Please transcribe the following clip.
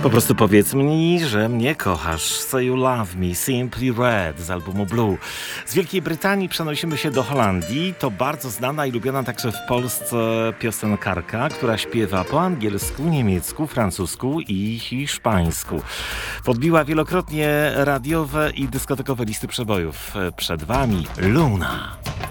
Po prostu powiedz mi, że mnie kochasz. Say You Love Me, Simply Red z albumu Blue. Z Wielkiej Brytanii przenosimy się do Holandii. To bardzo znana i lubiana także w Polsce piosenkarka, która śpiewa po angielsku, niemiecku, francusku i hiszpańsku. Podbiła wielokrotnie radiowe i dyskotekowe listy przebojów. Przed wami Luna.